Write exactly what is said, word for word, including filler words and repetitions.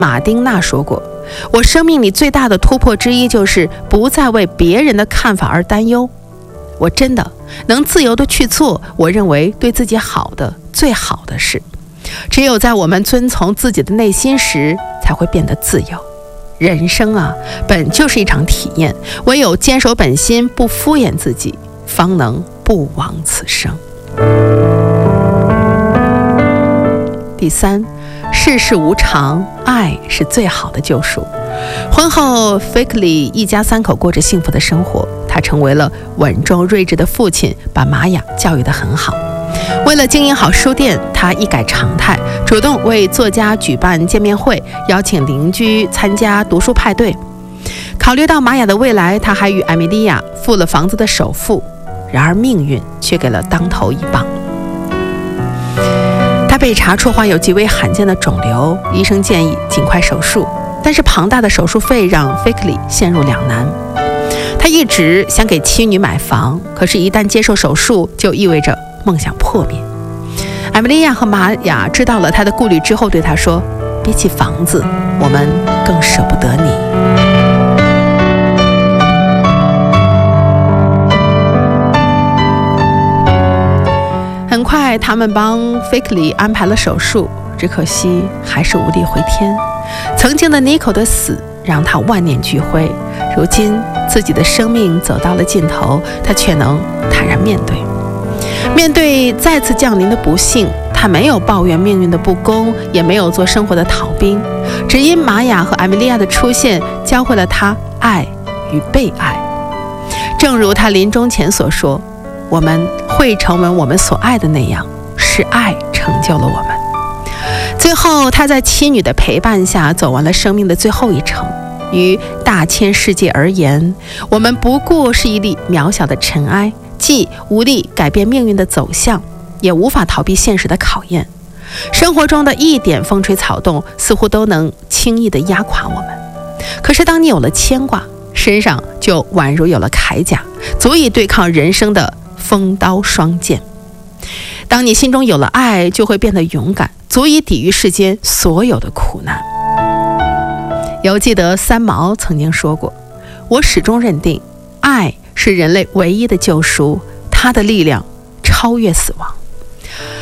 马丁纳说过，我生命里最大的突破之一就是不再为别人的看法而担忧。我真的能自由地去做我认为对自己好的最好的事。只有在我们遵从自己的内心时，才会变得自由。人生啊，本就是一场体验，唯有坚守本心，不敷衍自己，方能不枉此生。第三，世事无常，爱是最好的救赎。婚后 Fickley 一家三口过着幸福的生活，他成为了稳重睿智的父亲，把玛雅教育得很好。为了经营好书店，他一改常态，主动为作家举办见面会，邀请邻居参加读书派对。考虑到玛雅的未来，他还与艾米莉亚付了房子的首付。然而命运却给了当头一棒。他被查出患有极为罕见的肿瘤，医生建议尽快手术，但是庞大的手术费让 Fickley 陷入两难。他一直想给妻女买房，可是一旦接受手术，就意味着梦想破灭。艾米莉亚和玛雅知道了他的顾虑之后，对他说：比起房子，我们更舍不得你。很快他们帮 Fickley 安排了手术，只可惜还是无力回天。曾经的 Nico 的死让他万念俱灰，如今自己的生命走到了尽头，他却能坦然面对。面对再次降临的不幸，他没有抱怨命运的不公，也没有做生活的逃兵，只因玛雅和艾米莉亚的出现，教会了他爱与被爱。正如他临终前所说，我们会成为我们所爱的那样，是爱成就了我们。最后他在妻女的陪伴下走完了生命的最后一程。于大千世界而言，我们不过是一粒渺小的尘埃，既无力改变命运的走向，也无法逃避现实的考验。生活中的一点风吹草动似乎都能轻易地压垮我们，可是当你有了牵挂，身上就宛如有了铠甲，足以对抗人生的锋刀双剑。当你心中有了爱，就会变得勇敢，足以抵御世间所有的苦难。犹记得三毛曾经说过，我始终认定爱是人类唯一的救赎，它的力量超越死亡。